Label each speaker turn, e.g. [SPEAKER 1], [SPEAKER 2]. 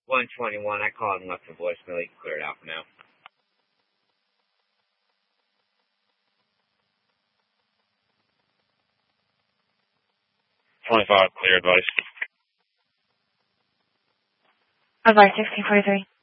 [SPEAKER 1] 121. I called and left a voicemail. You can clear it out for now.
[SPEAKER 2] 25, clear advice.
[SPEAKER 3] Advice 1643.